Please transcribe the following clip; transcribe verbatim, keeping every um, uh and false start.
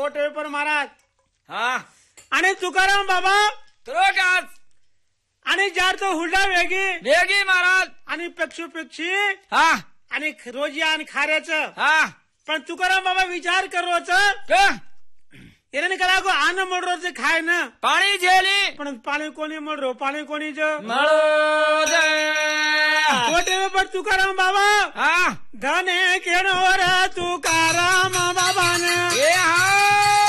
टेवे पर महाराज हा आणि तुकाराम बाबा त्रोटाच आणि जार तो हुलडा वेगी वेगी महाराज आणि पेक्षू पेक्षी हा आणि रोजी आणि खाऱ्याचं हा पण तुकाराम बाबा विचार करोच क એને કરા કો આને મળરો છે ખાય ને पाणी झेली પણ પાણી કોની મળરો પાણી કોની જ મળો દે કોટે પર તુકારામ બાબા हा ધને કેણો રે તુકારામ બાબા ને ए हा